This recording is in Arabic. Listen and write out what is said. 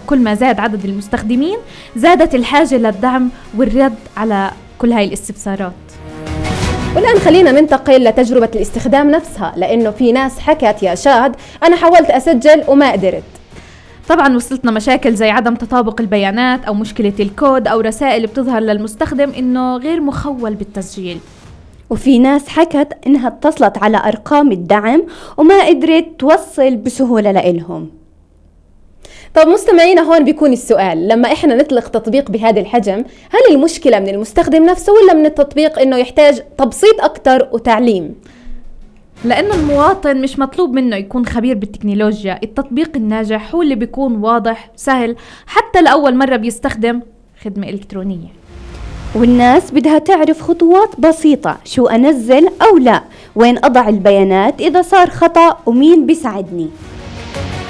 كل ما زاد عدد المستخدمين زادت الحاجة للدعم والرد على كل هاي الاستفسارات. والآن خلينا ننتقل لتجربة الاستخدام نفسها، لأنه في ناس حكت يا شاد أنا حاولت أسجل وما قدرت. طبعا وصلتنا مشاكل زي عدم تطابق البيانات أو مشكلة الكود أو رسائل بتظهر للمستخدم إنه غير مخول بالتسجيل. وفي ناس حكت إنها اتصلت على أرقام الدعم وما قدرت توصل بسهولة لإلهم. طب مستمعينا، هون بيكون السؤال، لما إحنا نطلق تطبيق بهذا الحجم هل المشكلة من المستخدم نفسه ولا من التطبيق إنه يحتاج تبسيط أكتر وتعليم؟ لأنه المواطن مش مطلوب منه يكون خبير بالتكنولوجيا، التطبيق الناجح هو اللي بيكون واضح سهل حتى لأول مرة بيستخدم خدمة إلكترونية. والناس بدها تعرف خطوات بسيطة، شو أنزل أو لا، وين أضع البيانات إذا صار خطأ، ومين بيساعدني.